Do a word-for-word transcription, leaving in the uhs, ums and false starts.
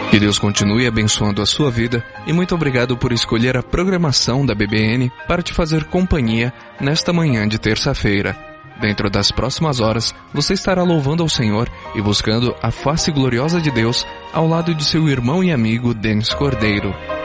Que Deus continue abençoando a sua vida e muito obrigado por escolher a programação da B B N para te fazer companhia nesta manhã de terça-feira. Dentro das próximas horas, você estará louvando ao Senhor e buscando a face gloriosa de Deus ao lado de seu irmão e amigo Denis Cordeiro.